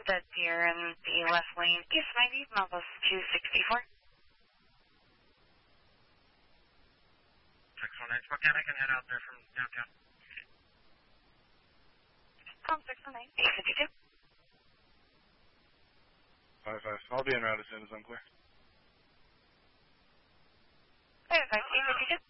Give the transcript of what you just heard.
dead deer in the left lane, east 90, Malbus 264. X19 Spokane, I can head out there from downtown. Tom 619, 852. 55. I'll be en route as soon as I'm clear. 55, 852.